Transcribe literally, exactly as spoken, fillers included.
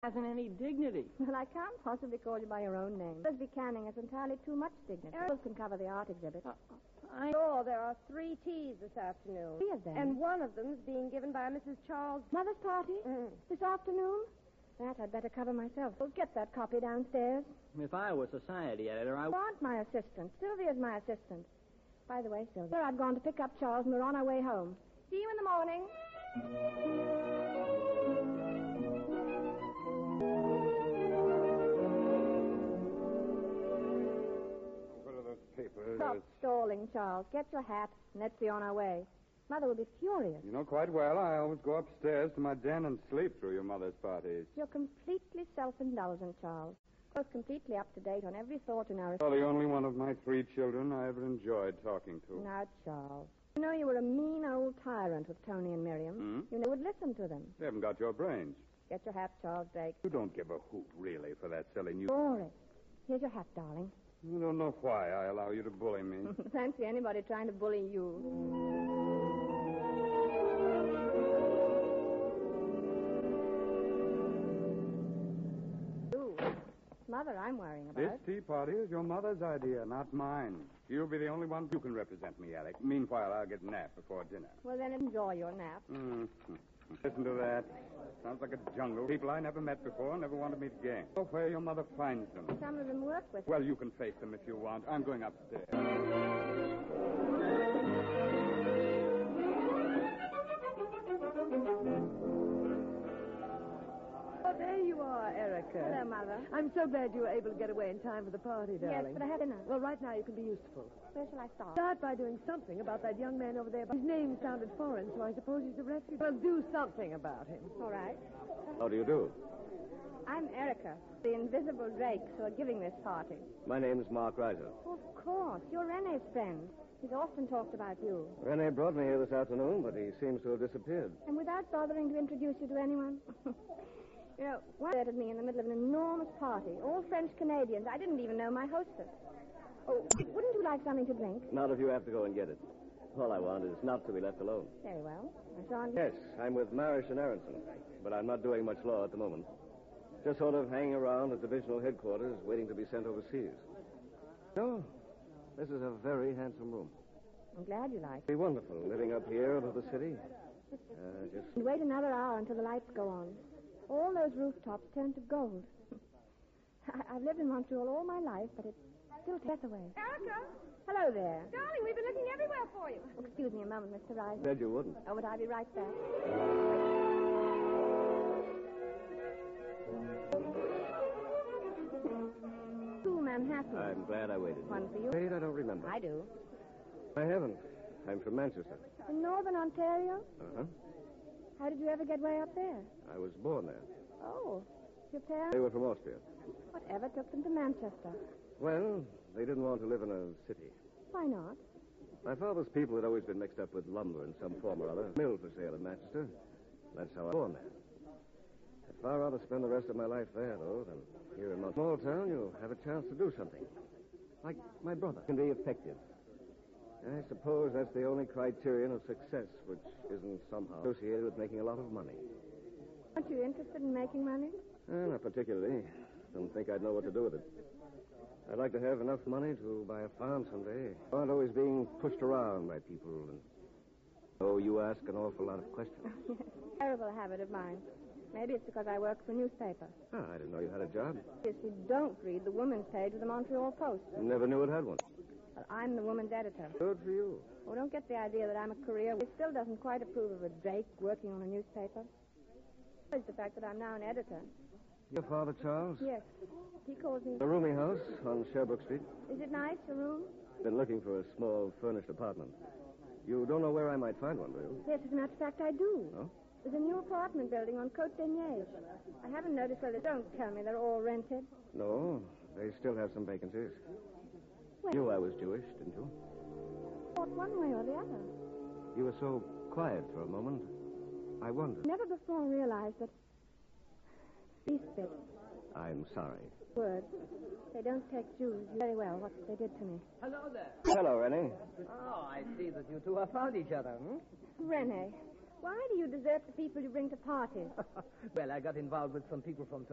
Hasn't any dignity. Well, I can't possibly call you by your own name. Busby Canning has entirely too much dignity. Girls can cover the art exhibit. Uh, I know there are three teas this afternoon. Three of them? And one of them's being given by Missus Charles. Mother's party? Mm. This afternoon? That I'd better cover myself. Well, get that copy downstairs. If I were society editor, I I want my assistant. Sylvia's my assistant. By the way, Sylvia, I'd gone to pick up Charles and we're on our way home. See you in the morning. What are those papers? Stop stalling, Charles. Get your hat and let's be on our way. Mother will be furious. You know quite well I always go upstairs to my den and sleep through your mother's parties. You're completely self-indulgent, Charles. Both completely up to date on every thought in our... Well, the only one of my three children I ever enjoyed talking to. Now, Charles, you know you were a mean old tyrant with Tony and Miriam. Hmm? You never would listen to them. They haven't got your brains. Get your hat, Charles Drake. You don't give a hoot, really, for that silly news. Boris. Here's your hat, darling. You don't know why I allow you to bully me. Fancy anybody trying to bully you. Mother I'm worrying about. This tea party is your mother's idea, not mine. You'll be the only one who can represent me, Alec. Meanwhile, I'll get a nap before dinner. Well, then enjoy your nap. Mm-hmm. Listen to that. Sounds like a jungle. People I never met before, never want to meet again. Oh, where your mother finds them. Some of them work with... Well, you can face them if you want. I'm going upstairs. Oh, there you are, Erica. Hello, Mother. I'm so glad you were able to get away in time for the party, darling. Yes, but I had dinner. Well, right now you can be useful. Where shall I start? Start by doing something about that young man over there. His name sounded foreign, so I suppose he's a refugee. Well, do something about him. All right. How do you do? I'm Erica, the invisible Drakes who are giving this party. My name's Mark Reiser. Oh, of course. You're Rene's friend. He's often talked about you. Rene brought me here this afternoon, but he seems to have disappeared. And without bothering to introduce you to anyone? You know, one deserted me in the middle of an enormous party, all French Canadians. I didn't even know my hostess. Oh, wouldn't you like something to drink? Not if you have to go and get it. All I want is not to be left alone. Very well. I shan't... Yes, I'm with Marish and Aronson, but I'm not doing much law at the moment. Just sort of hanging around at divisional headquarters, waiting to be sent overseas. No, this is a very handsome room. I'm glad you like it. It'd be wonderful living up here above the city. Uh, just... And wait another hour until the lights go on. All those rooftops turn to gold. I- I've lived in Montreal all my life, but it still takes away. Erica! Hello there. Darling, we've been looking everywhere for you. Oh, excuse me a moment, Mister Rice. Said you wouldn't. Oh, but I'll be right back. Two Manhattan. I'm glad I waited. One for you. Wait, I don't remember. I do. I haven't. I'm from Manchester. In northern Ontario? Uh-huh. How did you ever get way up there? I was born there. Oh, your parents? They were from Austria. Whatever took them to Manchester? Well, they didn't want to live in a city. Why not? My father's people had always been mixed up with lumber in some form or other. Mill for sale in Manchester. That's how I was born there. I'd far rather spend the rest of my life there, though, than here in a small town. You'll have a chance to do something. Like my brother. Can be effective. I suppose that's the only criterion of success which isn't somehow associated with making a lot of money. Aren't you interested in making money? Eh, not particularly. Don't think I'd know what to do with it. I'd like to have enough money to buy a farm someday. I aren't always being pushed around by people. And... Oh, you ask an awful lot of questions. Yes. Terrible habit of mine. Maybe it's because I work for a newspaper. Oh, I didn't know you had a job. If you don't read the women's page of the Montreal Post. Never knew it had one. Well, I'm the woman's editor. Good for you. Oh, don't get the idea that I'm a career. He still doesn't quite approve of a Drake working on a newspaper. It's the fact that I'm now an editor. Your father, Charles? Yes. He calls me... A roomy house on Sherbrooke Street. Is it nice, the room? Been looking for a small furnished apartment. You don't know where I might find one, do you? Yes, as a matter of fact, I do. Oh? There's a new apartment building on Côte d'Ignage. I haven't noticed whether... Don't tell me they're all rented. No, they still have some vacancies. Well, You knew I was Jewish, didn't you? Thought one way or the other. You were so quiet for a moment. I wondered. Never before realized that... Least bit. I'm sorry. Words. They don't take Jews very well, what they did to me. Hello there. Hello, Rennie. Oh, I see that you two have found each other, hmm? Rene, why do you desert the people you bring to parties? Well, I got involved with some people from